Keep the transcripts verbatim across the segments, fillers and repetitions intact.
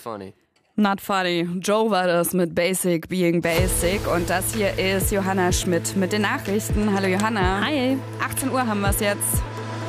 funny. Not funny. Joe war das mit Basic Being Basic. Und das hier ist Johanna Schmidt mit den Nachrichten. Hallo Johanna. Hi. achtzehn Uhr haben wir es jetzt.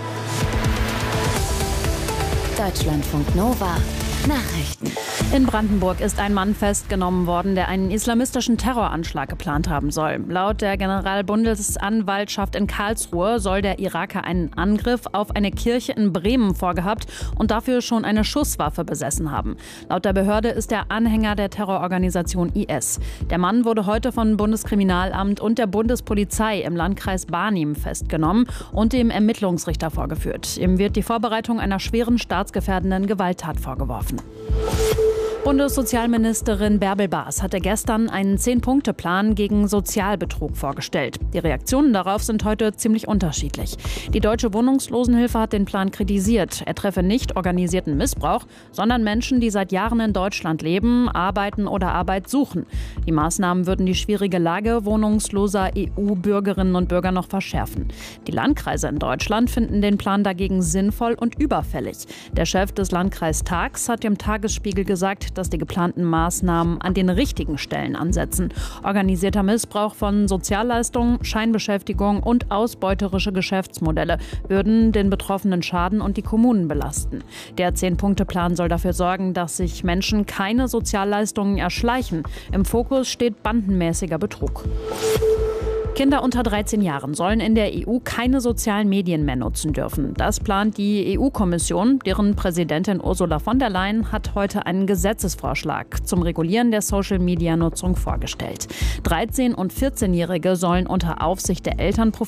Deutschlandfunk Nova. Nachrichten. In Brandenburg ist ein Mann festgenommen worden, der einen islamistischen Terroranschlag geplant haben soll. Laut der Generalbundesanwaltschaft in Karlsruhe soll der Iraker einen Angriff auf eine Kirche in Bremen vorgehabt und dafür schon eine Schusswaffe besessen haben. Laut der Behörde ist er Anhänger der Terrororganisation I S. Der Mann wurde heute vom Bundeskriminalamt und der Bundespolizei im Landkreis Barnim festgenommen und dem Ermittlungsrichter vorgeführt. Ihm wird die Vorbereitung einer schweren staatsgefährdenden Gewalttat vorgeworfen. Bundessozialministerin Bärbel Baas hatte gestern einen Zehn-Punkte-Plan gegen Sozialbetrug vorgestellt. Die Reaktionen darauf sind heute ziemlich unterschiedlich. Die Deutsche Wohnungslosenhilfe hat den Plan kritisiert. Er treffe nicht organisierten Missbrauch, sondern Menschen, die seit Jahren in Deutschland leben, arbeiten oder Arbeit suchen. Die Maßnahmen würden die schwierige Lage wohnungsloser E U-Bürgerinnen und Bürger noch verschärfen. Die Landkreise in Deutschland finden den Plan dagegen sinnvoll und überfällig. Der Chef des Landkreistags hat dem Tagesspiegel gesagt, dass die geplanten Maßnahmen an den richtigen Stellen ansetzen. Organisierter Missbrauch von Sozialleistungen, Scheinbeschäftigung und ausbeuterische Geschäftsmodelle würden den Betroffenen schaden und die Kommunen belasten. Der Zehn-Punkte-Plan soll dafür sorgen, dass sich Menschen keine Sozialleistungen erschleichen. Im Fokus steht bandenmäßiger Betrug. Kinder unter dreizehn Jahren sollen in der E U keine sozialen Medien mehr nutzen dürfen. Das plant die E U-Kommission. Deren Präsidentin Ursula von der Leyen hat heute einen Gesetzesvorschlag zum Regulieren der Social-Media-Nutzung vorgestellt. dreizehn- und vierzehnjährige sollen unter Aufsicht der Eltern